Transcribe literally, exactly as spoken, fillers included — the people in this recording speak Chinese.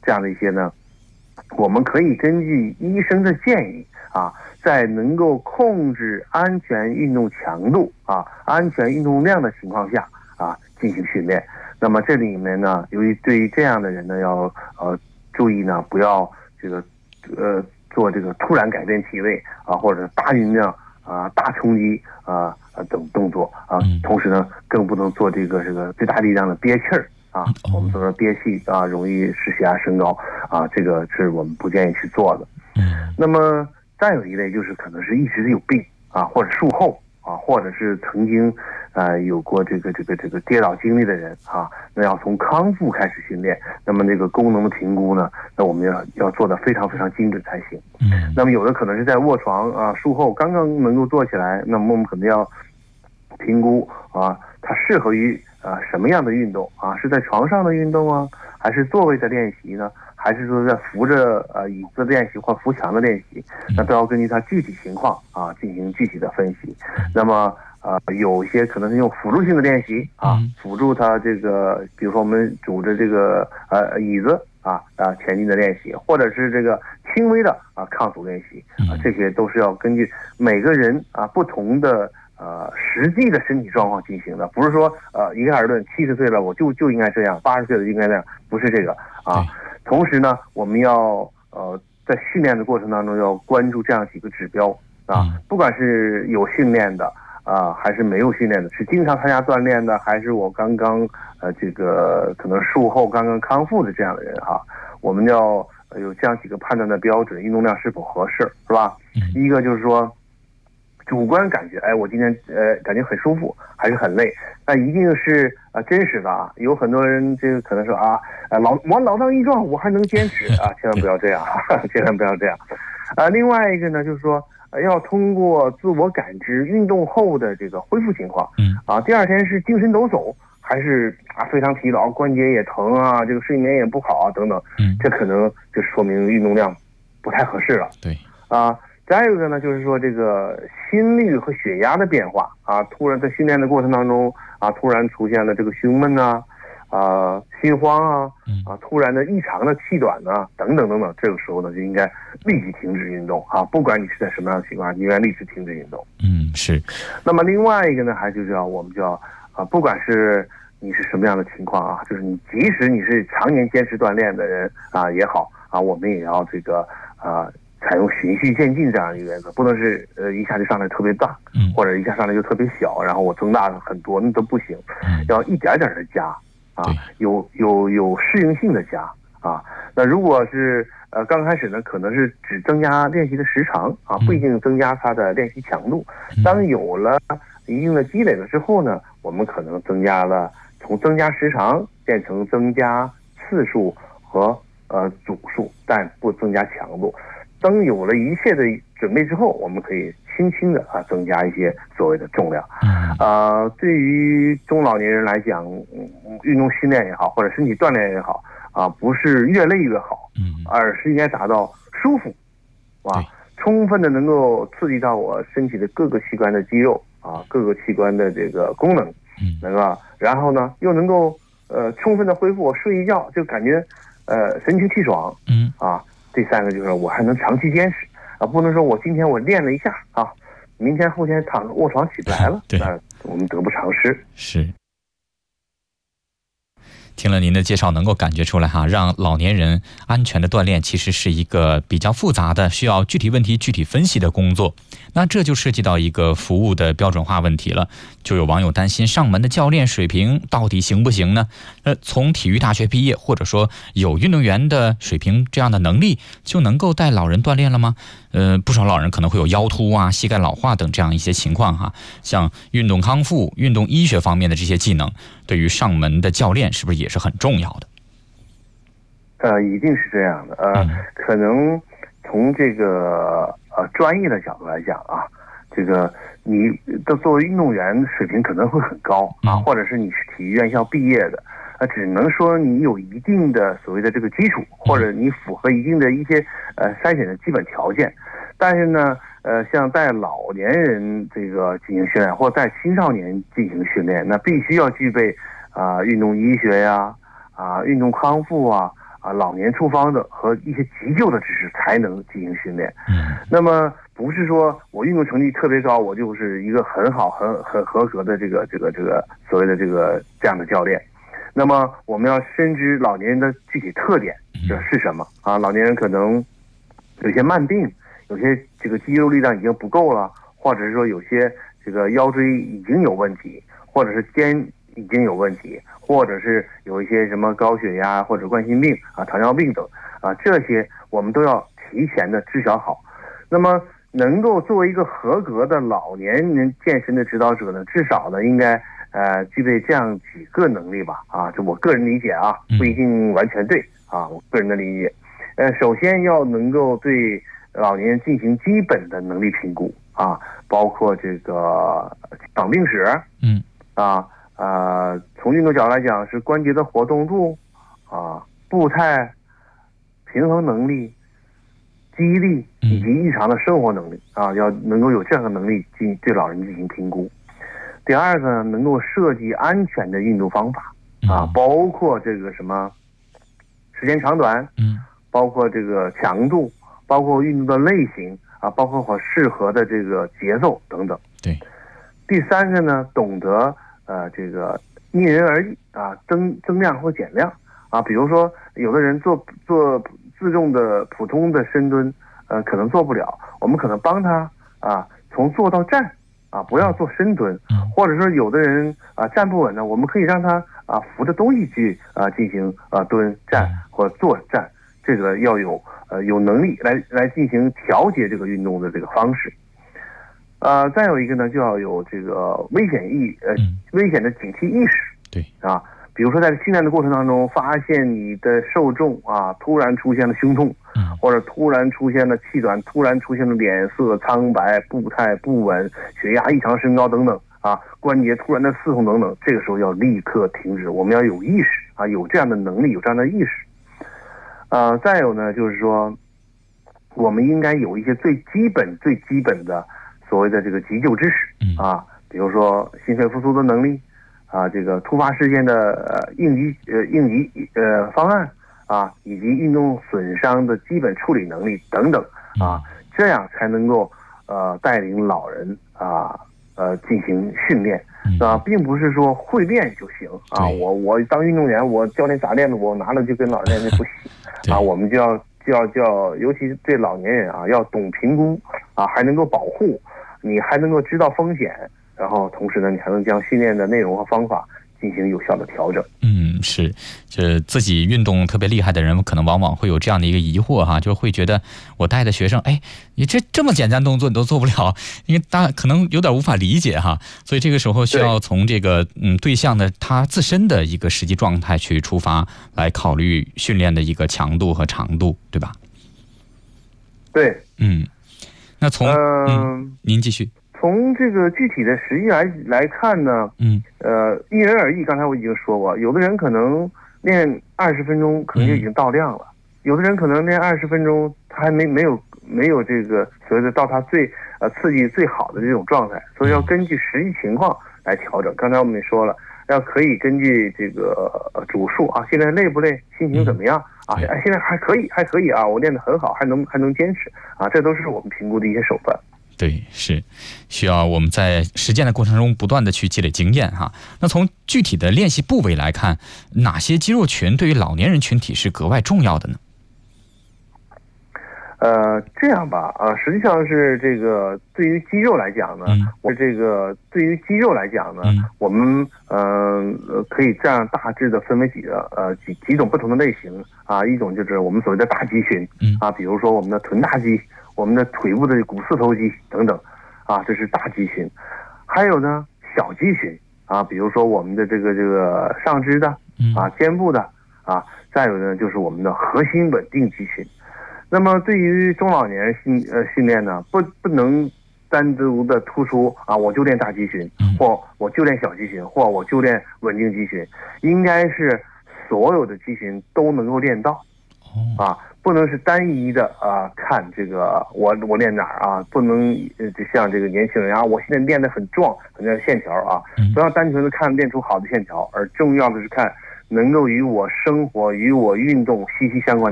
这样的一些呢，我们可以根据医生的建议啊，在能够控制安全运动强度啊、安全运动量的情况下啊进行训练。那么这里面呢，由于对于这样的人呢，要呃注意呢，不要这个呃做这个突然改变体位啊，或者大运量啊、大冲击啊、呃、等动作啊。同时呢，更不能做这个这个最大力量的憋气儿啊。我们说憋气啊，容易使血压升高啊，这个是我们不建议去做的。那么再有一类就是可能是一直有病啊，或者术后啊，或者是曾经呃有过这个这个这个跌倒经历的人啊，那要从康复开始训练。那么这个功能的评估呢，那我们要要做的非常非常精准才行。嗯。那么有的可能是在卧床啊，术后刚刚能够做起来，那么我们可能要评估啊，它适合于啊什么样的运动啊？是在床上的运动啊，还是座位的练习呢？还是说在扶着呃椅子练习或扶墙的练习？那都要根据它具体情况啊进行具体的分析。那么呃有一些可能是用辅助性的练习啊，辅助它这个，比如说我们拄着这个呃椅子啊啊前进的练习，或者是这个轻微的啊抗阻练习啊，这些都是要根据每个人啊不同的呃实际的身体状况进行的，不是说呃一概而论，七十岁了我就就应该这样，八十岁了就应该这样，不是这个啊。同时呢，我们要呃在训练的过程当中要关注这样几个指标啊，不管是有训练的啊，还是没有训练的，是经常参加锻炼的，还是我刚刚呃这个可能术后刚刚康复的这样的人哈，我们要有这样几个判断的标准，运动量是否合适，是吧？一个就是说主观感觉，哎，我今天呃感觉很舒服，还是很累，那一定是啊、呃、真实的啊。有很多人这个可能说啊，呃老我老当益壮，我还能坚持啊，千万不要这样，千万不要这样。啊、呃，另外一个呢，就是说、呃、要通过自我感知运动后的这个恢复情况，嗯啊，第二天是精神抖擞，还是啊非常疲劳，关节也疼啊，这个睡眠也不好啊等等，嗯，这可能就说明运动量不太合适了。 对啊。再有一个呢，就是说这个心率和血压的变化啊，突然在训练的过程当中啊，突然出现了这个胸闷呐、啊、啊心慌啊，啊突然的异常的气短呐、啊，等等等等，这个时候呢就应该立即停止运动啊，不管你是在什么样的情况，你应该立即停止运动。 嗯，是。 那么另外一个呢，还就是要我们就要啊，不管是你是什么样的情况啊，就是你即使你是常年坚持锻炼的人啊也好啊，我们也要这个啊。采用循序渐进这样一个原则，不能是呃一下就上来特别大，嗯，或者一下上来就特别小，然后我增大很多，那都不行，嗯，要一点点的加啊，有有有适应性的加啊。那如果是呃刚开始呢，可能是只增加练习的时长啊，不一定增加它的练习强度。当有了一定的积累了之后呢，我们可能增加了从增加时长变成增加次数和呃组数，但不增加强度。当有了一切的准备之后，我们可以轻轻的啊增加一些所谓的重量。呃，对于中老年人来讲，嗯，运动训练也好，或者身体锻炼也好啊，不是越累越好，而是应该达到舒服，啊，充分的能够刺激到我身体的各个器官的肌肉啊，各个器官的这个功能，能够，然后呢又能够呃充分的恢复，我睡一觉就感觉呃神清气爽，嗯啊。第三个就是我还能长期坚持啊，不能说我今天我练了一下啊，明天后天躺着卧床起不来了， 对， 那我们得不偿失。 是。听了您的介绍，能够感觉出来哈，让老年人安全的锻炼其实是一个比较复杂的，需要具体问题具体分析的工作。那这就涉及到一个服务的标准化问题了。就有网友担心上门的教练水平到底行不行呢？呃，从体育大学毕业，或者说有运动员的水平这样的能力，就能够带老人锻炼了吗？呃，不少老人可能会有腰突啊、膝盖老化等这样一些情况哈。像运动康复、运动医学方面的这些技能，对于上门的教练是不是也是很重要的？ 呃，一定是这样的。呃，嗯、可能从这个呃专业的角度来讲啊，这个你的作为运动员水平可能会很高啊，嗯、或者是你是体育院校毕业的。呃，只能说你有一定的所谓的这个基础，或者你符合一定的一些呃筛选的基本条件，但是呢，呃，像带老年人这个进行训练，或带青少年进行训练，那必须要具备啊、呃、运动医学呀、啊、呃、运动康复啊、啊、 啊老年处方的和一些急救的知识才能进行训练。 嗯， 那么不是说我运动成绩特别高，我就是一个很好、很很合格的这个这个这个所谓的这个这样的教练。那么我们要深知老年人的具体特点这是什么啊？老年人可能有些慢病，有些这个肌肉力量已经不够了，或者是说有些这个腰椎已经有问题，或者是肩已经有问题，或者是有一些什么高血压或者冠心病啊、糖尿病等啊，这些我们都要提前的知晓好。那么能够作为一个合格的老年人健身的指导者呢，至少呢应该呃具备这样几个能力吧啊，这我个人理解啊，不一定完全对啊，我个人的理解。呃，首先要能够对老年人进行基本的能力评估啊，包括这个长病史， 嗯啊呃，从运动角度来讲是关节的活动度啊、步态、平衡能力、记忆力以及日常的生活能力啊，要能够有这样的能力进对老人进行评估。第二个，能够设计安全的运动方法啊，包括这个什么时间长短， 嗯， 包括这个强度，包括运动的类型啊，包括我适合的这个节奏等等。 对。 第三个呢，懂得呃这个因人而异啊，增增量或减量啊，比如说有的人做做自重的普通的深蹲，呃可能做不了，我们可能帮他啊从坐到站啊，不要做深蹲，或者说有的人啊站不稳呢，我们可以让他啊扶着东西去啊进行啊蹲站或坐站，这个要有呃有能力来来进行调节这个运动的这个方式。呃，再有一个呢，就要有这个危险意呃危险的警惕意识。 对啊，比如说在训练的过程当中，发现你的受众啊突然出现了胸痛，或者突然出现了气短，突然出现了脸色苍白、步态不稳、血压异常升高等等啊，关节突然的刺痛等等，这个时候要立刻停止，我们要有意识啊，有这样的能力，有这样的意识。呃，再有呢，就是说，我们应该有一些最基本、最基本的所谓的这个急救知识啊，比如说心肺复苏的能力啊，这个突发事件的呃应急呃应急呃方案啊，以及运动损伤的基本处理能力等等啊，这样才能够呃带领老人啊呃进行训练啊，并不是说会练就行啊。我我当运动员，我教练咋练的，我拿了就跟老人练，那不行啊。我们就要就要就要，尤其是对老年人啊，要懂评估啊，还能够保护。你还能够知道风险，然后同时呢，你还能将训练的内容和方法进行有效的调整。 嗯，是，这自己运动特别厉害的人，可能往往会有这样的一个疑惑哈，就是会觉得我带的学生，哎，你这这么简单动作你都做不了，因为大可能有点无法理解哈，所以这个时候需要从这个嗯对象的他自身的一个实际状态去出发，来考虑训练的一个强度和长度，对吧？ 对， 嗯。那从嗯、 呃，您继续。 从这个具体的实际来来看呢， 嗯， 呃，因人而异。刚才我已经说过，有的人可能练二十分钟可能就已经到量了，嗯、有的人可能练二十分钟他还没没有没有这个所谓的到他最呃刺激最好的这种状态，所以要根据实际情况来调整。刚才我们也说了，要可以根据这个呃主述啊，现在累不累，心情怎么样？嗯啊，现在还可以，还可以啊，我练得很好，还能还能坚持啊，这都是我们评估的一些手段。 对，是需要我们在实践的过程中不断的去积累经验哈。那从具体的练习部位来看，哪些肌肉群对于老年人群体是格外重要的呢？ 呃，这样吧，啊、呃，实际上是这个对于肌肉来讲呢，嗯、我这个对于肌肉来讲呢，嗯、我们呃可以这样大致的分为几个呃几几种不同的类型啊，一种就是我们所谓的大肌群，嗯啊，比如说我们的臀大肌、我们的腿部的股四头肌等等，啊，这是大肌群。还有呢小肌群啊，比如说我们的这个这个上肢的啊、肩部的啊，再有呢就是我们的核心稳定肌群。那么对于中老年训呃训练呢，不不能单独的突出啊，我就练大肌群，或我就练小肌群，或我就练稳定肌群，应该是所有的肌群都能够练到，啊，不能是单一的啊看这个我我练哪儿啊，不能呃就像这个年轻人啊，我现在练得很壮，很练线条啊，不要单纯的看练出好的线条，而重要的是看能够与我生活、与我运动息息相关。